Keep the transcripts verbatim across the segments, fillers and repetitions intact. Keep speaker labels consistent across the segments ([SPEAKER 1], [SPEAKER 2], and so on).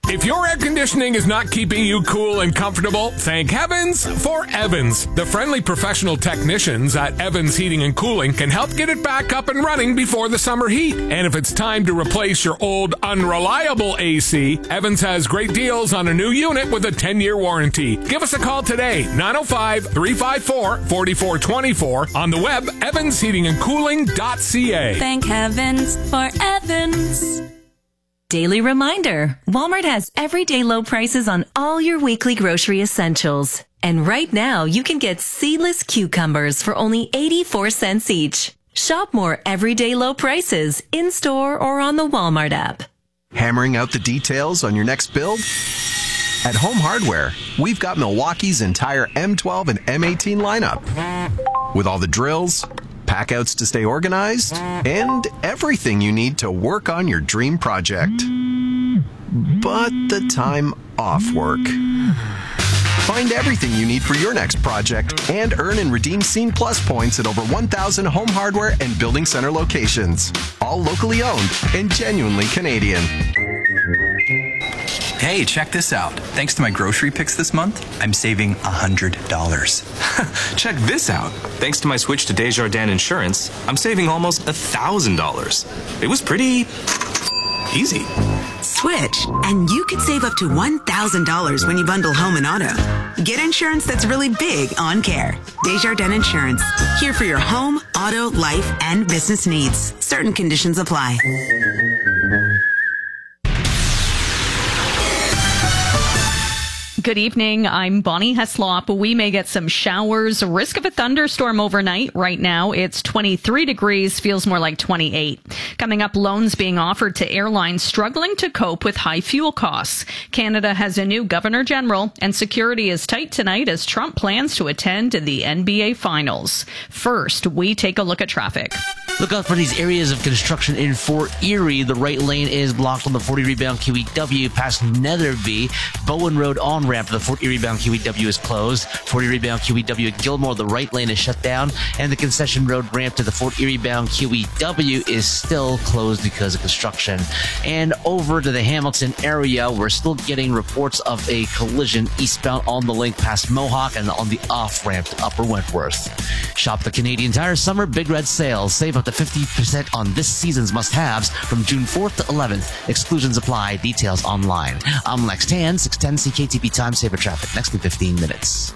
[SPEAKER 1] If your air conditioning is not keeping you cool and comfortable, thank heavens for Evans. The friendly professional technicians at Evans Heating and Cooling can help get it back up and running before the summer heat. And if it's time to replace your old unreliable A C, Evans has great deals on a new unit with a ten-year warranty. Give us a call today, nine oh five, three five four, four four two four, on the web, evans heating and cooling dot c a.
[SPEAKER 2] Thank heavens for Evans. Daily reminder, Walmart has everyday low prices on all your weekly grocery essentials. And right now, you can get seedless cucumbers for only eighty-four cents each. Shop more everyday low prices in-store or on the Walmart app.
[SPEAKER 3] Hammering out the details on your next build? At Home Hardware, we've got Milwaukee's entire M twelve and M eighteen lineup. With all the drills, packouts to stay organized, and everything you need to work on your dream project. But the time off work. Find everything you need for your next project and earn and redeem Scene Plus points at over one thousand Home Hardware and Building Center locations. All locally owned and genuinely Canadian.
[SPEAKER 4] Hey, check this out. Thanks to my grocery picks this month, I'm saving one hundred dollars.
[SPEAKER 5] Check this out. Thanks to my switch to Desjardins Insurance, I'm saving almost one thousand dollars. It was pretty easy.
[SPEAKER 6] Switch, and you could save up to one thousand dollars when you bundle home and auto. Get insurance that's really big on care. Desjardins Insurance. Here for your home, auto, life, and business needs. Certain conditions apply.
[SPEAKER 7] Good evening. I'm Bonnie Heslop. We may get some showers. Risk of a thunderstorm overnight. Right now, it's twenty-three degrees. Feels more like twenty-eight. Coming up, loans being offered to airlines struggling to cope with high fuel costs. Canada has a new governor general, and security is tight tonight as Trump plans to attend the N B A Finals. First, we take a look at traffic.
[SPEAKER 8] Look out for these areas of construction in Fort Erie. The right lane is blocked on the Fort Erie bound Q E W past Netherby. Bowen Road on-ramp to the Fort Erie bound Q E W is closed. Fort Erie bound Q E W at Gilmore, the right lane is shut down. And the Concession Road ramp to the Fort Erie bound Q E W is still closed because of construction. And over to the Hamilton area, we're still getting reports of a collision eastbound on the link past Mohawk and on the off-ramp to Upper Wentworth. Shop the Canadian Tire Summer Big Red Sales. Save up to fifty percent on this season's must-haves from June fourth to eleventh. Exclusions apply. Details online. I'm Lex Tan, six ten C K T P Time Saver Traffic. Next in fifteen minutes.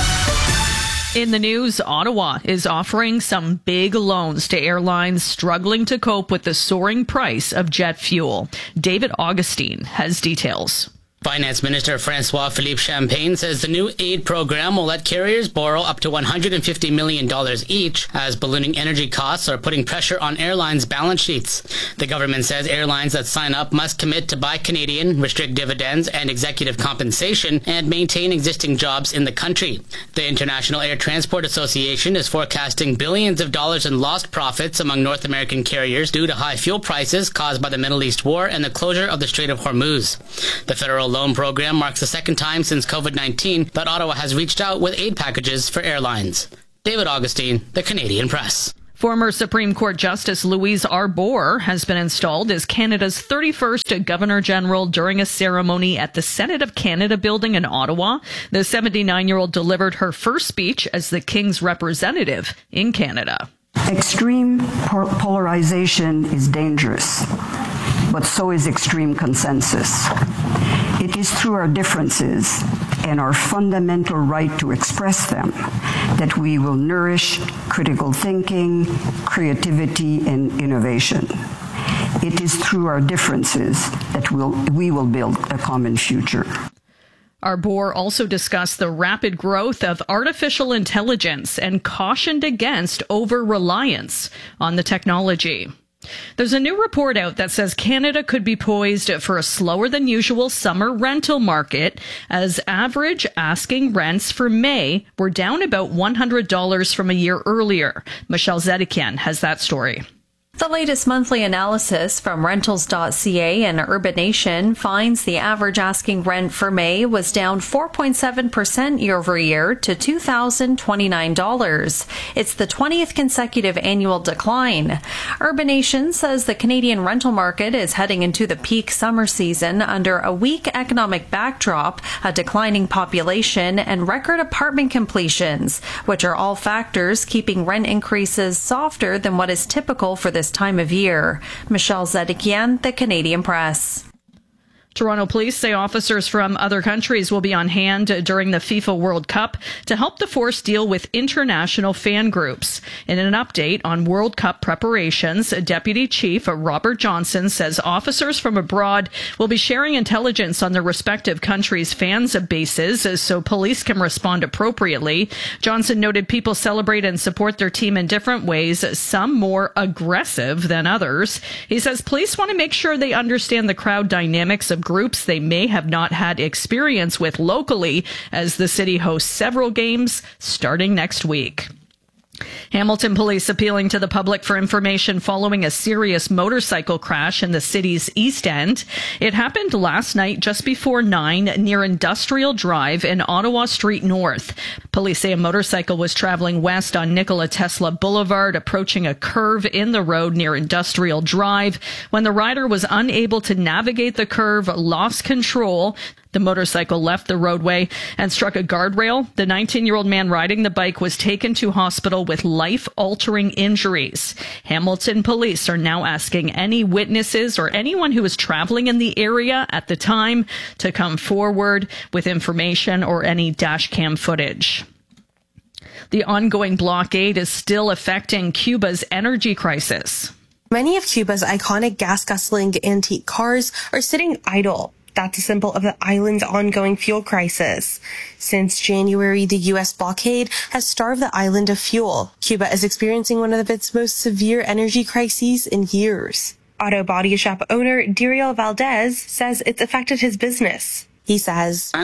[SPEAKER 7] In the news, Ottawa is offering some big loans to airlines struggling to cope with the soaring price of jet fuel. David Augustine has details.
[SPEAKER 9] Finance Minister Francois-Philippe Champagne says the new aid program will let carriers borrow up to one hundred fifty million dollars each, as ballooning energy costs are putting pressure on airlines' balance sheets. The government says airlines that sign up must commit to buy Canadian, restrict dividends and executive compensation, and maintain existing jobs in the country. The International Air Transport Association is forecasting billions of dollars in lost profits among North American carriers due to high fuel prices caused by the Middle East war and the closure of the Strait of Hormuz. The federal loan program marks the second time since COVID nineteen that Ottawa has reached out with aid packages for airlines. David Augustine, The Canadian Press.
[SPEAKER 7] Former Supreme Court Justice Louise Arbour has been installed as Canada's thirty-first Governor General during a ceremony at the Senate of Canada building in Ottawa. The seventy-nine-year-old delivered her first speech as the King's representative in Canada.
[SPEAKER 10] Extreme polarization is dangerous, but so is extreme consensus. It is through our differences and our fundamental right to express them that we will nourish critical thinking, creativity, and innovation. It is through our differences that we'll, we will build a common future.
[SPEAKER 7] Arbour also discussed the rapid growth of artificial intelligence and cautioned against over-reliance on the technology. There's a new report out that says Canada could be poised for a slower than usual summer rental market, as average asking rents for May were down about one hundred dollars from a year earlier. Michelle Zedekian has that story.
[SPEAKER 11] The latest monthly analysis from rentals dot c a and Urbanation finds the average asking rent for May was down four point seven percent year over year to two thousand twenty-nine dollars. It's the twentieth consecutive annual decline. Urbanation says the Canadian rental market is heading into the peak summer season under a weak economic backdrop, a declining population, and record apartment completions, which are all factors keeping rent increases softer than what is typical for this time of year. Michelle Zedekian, The Canadian Press.
[SPEAKER 7] Toronto police say officers from other countries will be on hand during the FIFA World Cup to help the force deal with international fan groups. In an update on World Cup preparations, Deputy Chief Robert Johnson says officers from abroad will be sharing intelligence on their respective countries' fans' bases so police can respond appropriately. Johnson noted people celebrate and support their team in different ways, some more aggressive than others. He says police want to make sure they understand the crowd dynamics of groups they may have not had experience with locally, as the city hosts several games starting next week. Hamilton police appealing to the public for information following a serious motorcycle crash in the city's East End. It happened last night just before nine near Industrial Drive in Ottawa Street North. Police say a motorcycle was traveling west on Nikola Tesla Boulevard, approaching a curve in the road near Industrial Drive. When the rider was unable to navigate the curve, lost control, the motorcycle left the roadway and struck a guardrail. The nineteen-year-old man riding the bike was taken to hospital with life-altering injuries. Hamilton police are now asking any witnesses or anyone who was traveling in the area at the time to come forward with information or any dash cam footage. The ongoing blockade is still affecting Cuba's energy crisis.
[SPEAKER 12] Many of Cuba's iconic gas-guzzling antique cars are sitting idle. That's a symbol of the island's ongoing fuel crisis. Since January, the U S blockade has starved the island of fuel. Cuba is experiencing one of its most severe energy crises in years. Auto body shop owner Diriel Valdez says it's affected his business. He says,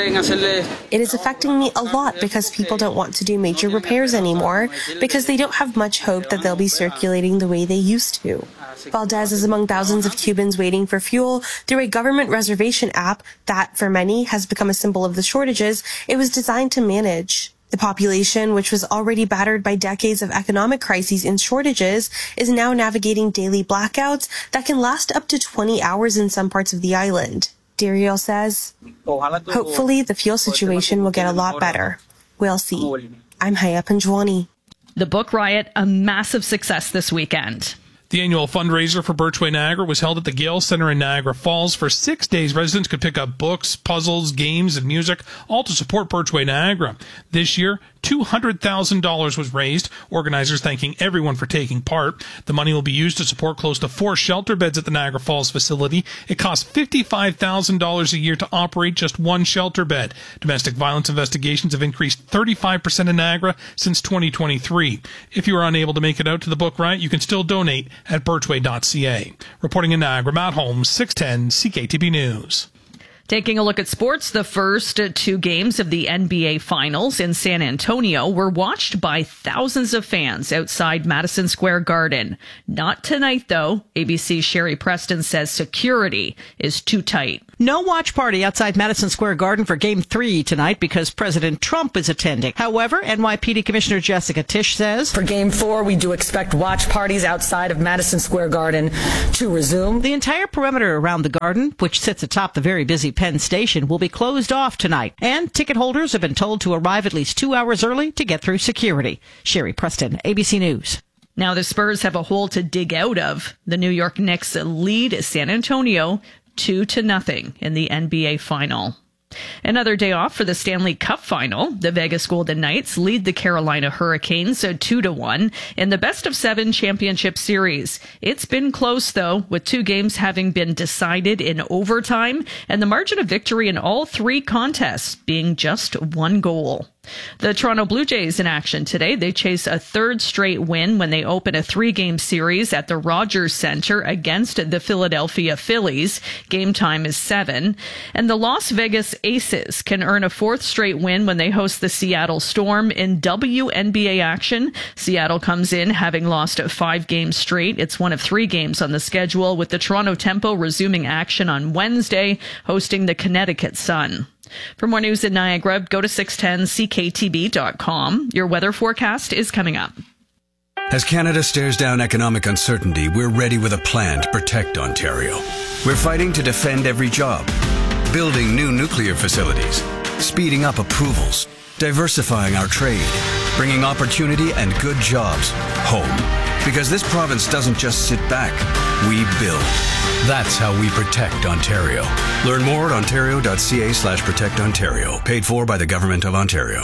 [SPEAKER 12] "It is affecting me a lot because people don't want to do major repairs anymore because they don't have much hope that they'll be circulating the way they used to." Valdez is among thousands of Cubans waiting for fuel through a government reservation app that, for many, has become a symbol of the shortages it was designed to manage. The population, which was already battered by decades of economic crises and shortages, is now navigating daily blackouts that can last up to twenty hours in some parts of the island. Diriel says, "Hopefully the fuel situation will get a lot better. We'll see." I'm Haya Panjwani.
[SPEAKER 7] The book riot, a massive success this weekend.
[SPEAKER 13] The annual fundraiser for Birchway Niagara was held at the Gale Center in Niagara Falls. For six days, residents could pick up books, puzzles, games, and music, all to support Birchway Niagara. This year, two hundred thousand dollars was raised, organizers thanking everyone for taking part. The money will be used to support close to four shelter beds at the Niagara Falls facility. It costs fifty-five thousand dollars a year to operate just one shelter bed. Domestic violence investigations have increased thirty-five percent in Niagara since twenty twenty-three. If you are unable to make it out to the book riot, you can still donate at birchway dot c a. Reporting in Niagara, Matt Holmes, six ten C K T B News.
[SPEAKER 7] Taking a look at sports, the first two games of the N B A Finals in San Antonio were watched by thousands of fans outside Madison Square Garden. Not tonight, though. A B C's Sherry Preston says security is too tight.
[SPEAKER 14] No watch party outside Madison Square Garden for Game three tonight because President Trump is attending. However, N Y P D Commissioner Jessica Tisch says,
[SPEAKER 15] for Game four, we do expect watch parties outside of Madison Square Garden to resume.
[SPEAKER 14] The entire perimeter around the garden, which sits atop the very busy Penn Station, will be closed off tonight. And ticket holders have been told to arrive at least two hours early to get through security. Sherry Preston, A B C News.
[SPEAKER 7] Now the Spurs have a hole to dig out of. The New York Knicks lead San Antonio two to nothing in the N B A final. Another day off for the Stanley Cup final. The Vegas Golden Knights lead the Carolina Hurricanes two to one in the best of seven championship series. It's been close though, with two games having been decided in overtime and the margin of victory in all three contests being just one goal. The Toronto Blue Jays in action today. They chase a third straight win when they open a three-game series at the Rogers Center against the Philadelphia Phillies. Game time is seven. And the Las Vegas Aces can earn a fourth straight win when they host the Seattle Storm in W N B A action. Seattle comes in having lost five games straight. It's one of three games on the schedule, with the Toronto Tempo resuming action on Wednesday, hosting the Connecticut Sun. For more news in Niagara, go to six ten C K T B dot com. Your weather forecast is coming up.
[SPEAKER 16] As Canada stares down economic uncertainty, we're ready with a plan to protect Ontario. We're fighting to defend every job, building new nuclear facilities, speeding up approvals, diversifying our trade, bringing opportunity and good jobs home. Because this province doesn't just sit back, we build. That's how we protect Ontario. Learn more at ontario.ca slash protect Ontario. Paid for by the Government of Ontario.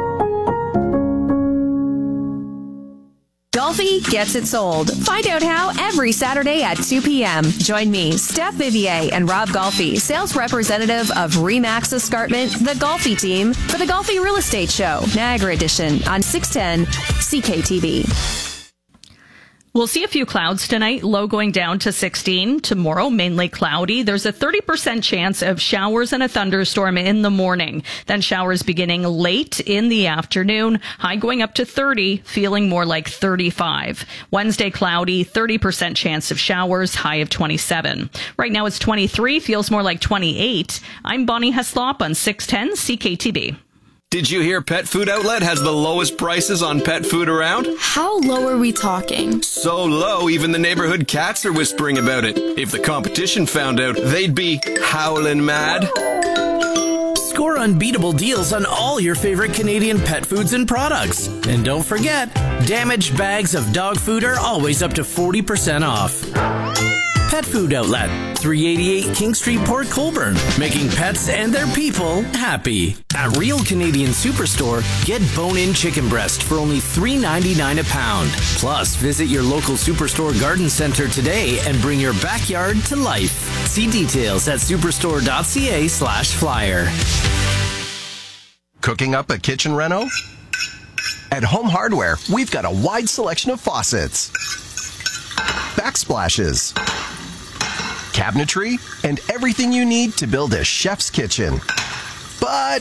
[SPEAKER 17] Golfi gets it sold. Find out how every Saturday at two p.m. Join me, Steph Vivier, and Rob Golfi, sales representative of Remax Escarpment, the Golfi team, for the Golfi Real Estate Show, Niagara Edition, on six ten C K T V.
[SPEAKER 7] We'll see a few clouds tonight, low going down to sixteen. Tomorrow, mainly cloudy. There's a thirty percent chance of showers and a thunderstorm in the morning. Then showers beginning late in the afternoon. High going up to thirty, feeling more like thirty-five. Wednesday, cloudy, thirty percent chance of showers, high of twenty-seven. Right now it's twenty-three, feels more like twenty-eight. I'm Bonnie Heslop on six ten C K T B.
[SPEAKER 18] Did you hear Pet Food Outlet has the lowest prices on pet food around?
[SPEAKER 19] How low are we talking?
[SPEAKER 18] So low, even the neighborhood cats are whispering about it. If the competition found out, they'd be howling mad.
[SPEAKER 20] Score unbeatable deals on all your favorite Canadian pet foods and products. And don't forget, damaged bags of dog food are always up to forty percent off. Pet Food Outlet, three eighty-eight King Street, Port Colborne, making pets and their people happy. At Real Canadian Superstore, get bone-in chicken breast for only three ninety-nine a pound. Plus, visit your local Superstore garden center today and bring your backyard to life. See details at superstore.ca slash flyer.
[SPEAKER 3] Cooking up a kitchen reno? At Home Hardware, we've got a wide selection of faucets, backsplashes, cabinetry, and everything you need to build a chef's kitchen. But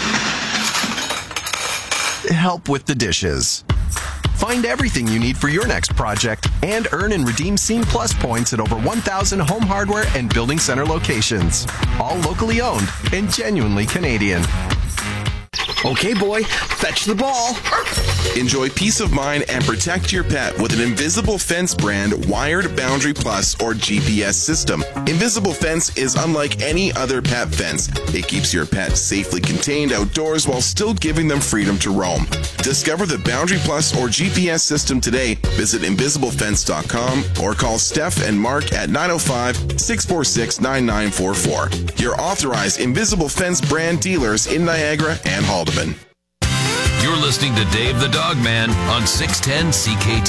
[SPEAKER 3] help with the dishes. Find everything you need for your next project and earn and redeem Scene Plus points at over one thousand Home Hardware and Building Center locations. All locally owned and genuinely Canadian.
[SPEAKER 21] Okay, boy, fetch the ball. Enjoy peace of mind and protect your pet with an Invisible Fence brand wired Boundary Plus or G P S system. Invisible Fence is unlike any other pet fence. It keeps your pet safely contained outdoors while still giving them freedom to roam. Discover the Boundary Plus or G P S system today. Visit invisible fence dot com or call Steph and Mark at nine oh five, six four six, nine nine four four. Your authorized Invisible Fence brand dealers in Niagara and Haldeman.
[SPEAKER 22] You're listening to Dave the Dog Man on six ten C K T.